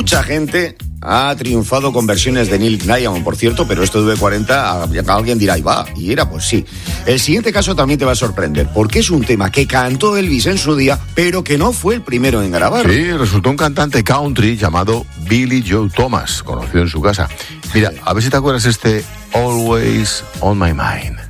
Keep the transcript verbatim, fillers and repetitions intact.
mucha gente ha triunfado con versiones de Neil Diamond, por cierto, pero esto de V cuarenta, alguien dirá, y va, y era, pues sí. El siguiente caso también te va a sorprender, porque es un tema que cantó Elvis en su día, pero que no fue el primero en grabar. Sí, resultó un cantante country llamado Billy Joe Thomas, conocido en su casa. Mira, a ver si te acuerdas este Always on My Mind.